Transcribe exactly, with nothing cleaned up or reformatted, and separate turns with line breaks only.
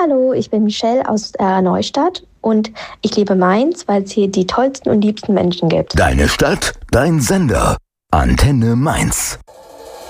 Hallo, ich bin Michelle aus äh, Neustadt und ich liebe Mainz, weil es hier die tollsten und liebsten Menschen gibt.
Deine Stadt, dein Sender. Antenne Mainz.